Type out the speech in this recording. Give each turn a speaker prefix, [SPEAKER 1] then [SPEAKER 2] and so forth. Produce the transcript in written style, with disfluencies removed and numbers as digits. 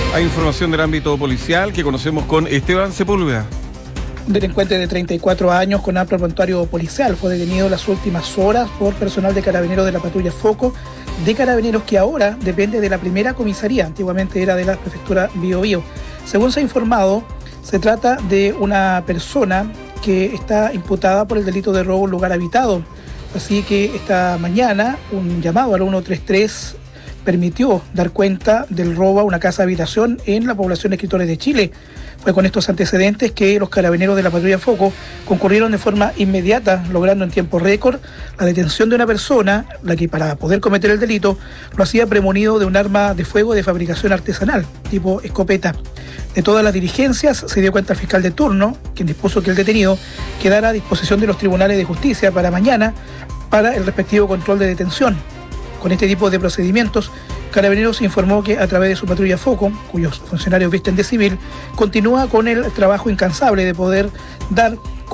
[SPEAKER 1] Hay información del ámbito policial que conocemos con Esteban Sepúlveda.
[SPEAKER 2] Un delincuente de 34 años con amplio prontuario policial fue detenido en las últimas horas por personal de Carabineros de la patrulla Foco, de Carabineros que ahora depende de la primera comisaría, antiguamente era de la prefectura Biobío. Según se ha informado, se trata de una persona que está imputada por el delito de robo en lugar habitado. Así que esta mañana un llamado al 133 permitió dar cuenta del robo a una casa habitación en la población de Escritores de Chile. Fue con estos antecedentes que los Carabineros de la patrulla Foco concurrieron de forma inmediata, logrando en tiempo récord la detención de una persona, la que para poder cometer el delito lo hacía premunido de un arma de fuego de fabricación artesanal, tipo escopeta. De todas las diligencias se dio cuenta el fiscal de turno, quien dispuso que el detenido quedara a disposición de los tribunales de justicia para mañana para el respectivo control de detención. Con este tipo de procedimientos, Carabineros informó que a través de su patrulla Foco, cuyos funcionarios visten de civil, continúa con el trabajo incansable de poder dar